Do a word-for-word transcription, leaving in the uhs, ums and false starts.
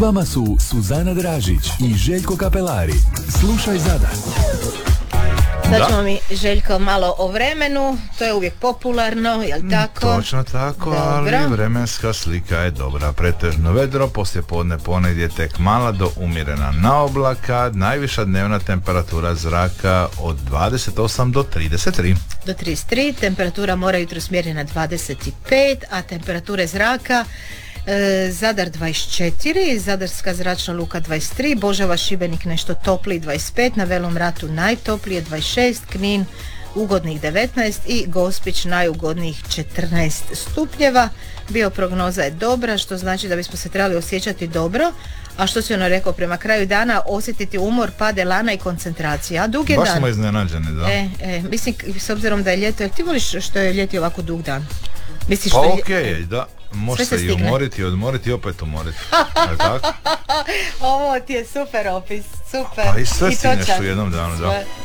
vama su Suzana Dražić i Željko Kapelari. Slušaj Zadar. Sad ćemo mi, Željko, malo o vremenu, to je uvijek popularno, jel tako? Točno tako, Dobro. Ali vremenska slika je dobra. Pretežno vedro, poslijepodne ponegdje tek mala do umjerena na oblaka, najviša dnevna temperatura zraka od dvadeset osam do trideset tri. Do trideset tri, temperatura mora jutro smjeri na dvadeset pet, a temperature zraka e, Zadar dvadeset četiri, Zadarska zračna luka dvadeset tri, Božava Šibenik nešto topliji dvadeset pet, na Velom Ratu najtoplije dvadeset šest, Knin ugodnih devetnaest i Gospić najugodnijih četrnaest stupnjeva. Bioprognoza je dobra, što znači da bismo se trebali osjećati dobro, a što si ono rekao, prema kraju dana osjetiti umor, pad elana i koncentracija. A dug je Baš dan. smo iznenađeni, da. E, e, mislim, s obzirom da je ljeto, jel ti voliš što je ljeti ovako dug dan? Misliš Pa što je... okej, okay, da. Može se, se i umoriti, i odmoriti i opet umoriti. Je tako? Ovo ti je super opis, super. Pa i sve I stigneš točan. u jednom danu, da. Sve.